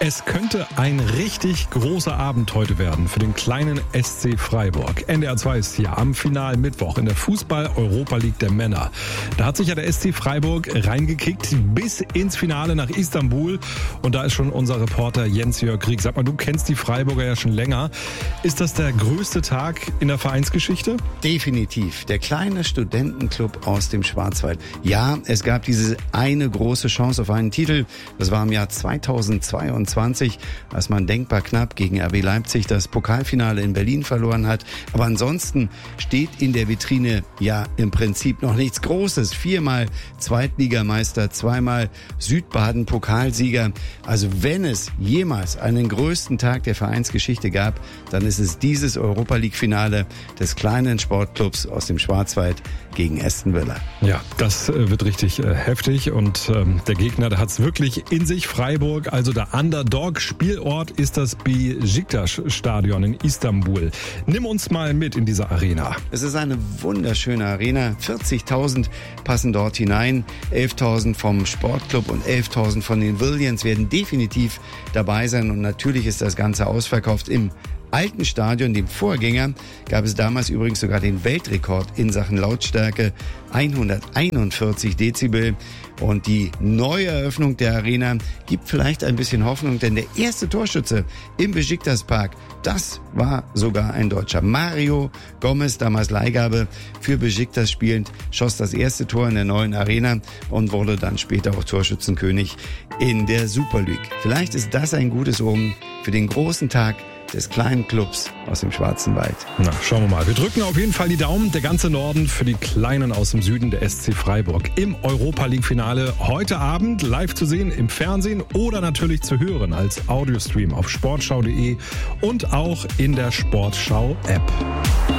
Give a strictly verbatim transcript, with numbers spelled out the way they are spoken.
Es könnte ein richtig großer Abend heute werden für den kleinen S C Freiburg. N D R zwei ist hier am Finalmittwoch in der Fußball-Europa League der Männer. Da hat sich ja der S C Freiburg reingekickt bis ins Finale nach Istanbul. Und da ist schon unser Reporter Jens-Jörg Krieg. Sag mal, du kennst die Freiburger ja schon länger. Ist das der größte Tag in der Vereinsgeschichte? Definitiv. Der kleine Studentenclub aus dem Schwarzwald. Ja, es gab diese eine große Chance auf einen Titel. Das war im Jahr zweitausendzweiundzwanzig, als man denkbar knapp gegen R B Leipzig das Pokalfinale in Berlin verloren hat. Aber ansonsten steht in der Vitrine ja im Prinzip noch nichts Großes. Viermal Zweitligameister, zweimal Südbaden-Pokalsieger. Also wenn es jemals einen größten Tag der Vereinsgeschichte gab, dann ist es dieses Europa-League-Finale des kleinen Sportclubs aus dem Schwarzwald gegen Aston Villa. Ja, das äh, wird richtig äh, heftig und ähm, der Gegner, der hat es wirklich in sich. Freiburg, also der Underdog. Spielort ist das Beşiktaş-Stadion in Istanbul. Nimm uns mal mit in diese Arena. Es ist eine wunderschöne Arena. vierzigtausend passen dort hinein. elftausend vom Sportclub und elftausend von den Williams werden definitiv dabei sein. Und natürlich ist das Ganze ausverkauft. Im alten Stadion, dem Vorgänger, gab es damals übrigens sogar den Weltrekord in Sachen Lautstärke, hunderteinundvierzig Dezibel. Und die neue Eröffnung der Arena gibt vielleicht ein bisschen Hoffnung, denn der erste Torschütze im Beşiktaş-Park, das war sogar ein Deutscher. Mario Gomez, damals Leihgabe für Beşiktaş spielend, schoss das erste Tor in der neuen Arena und wurde dann später auch Torschützenkönig in der Super League. Vielleicht ist das ein gutes Omen für den großen Tag des kleinen Clubs aus dem Schwarzen Wald. Na, schauen wir mal. Wir drücken auf jeden Fall die Daumen. Der ganze Norden für die Kleinen aus dem Süden, der S C Freiburg. Im Europa-League-Finale heute Abend live zu sehen im Fernsehen oder natürlich zu hören als Audiostream auf sportschau punkt de und auch in der Sportschau-App.